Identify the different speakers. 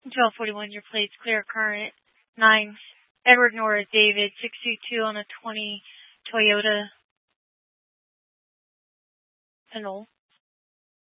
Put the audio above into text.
Speaker 1: 1241, your plate's clear current. 9, Edward Nora David, 622 on a 20 Toyota Pinole.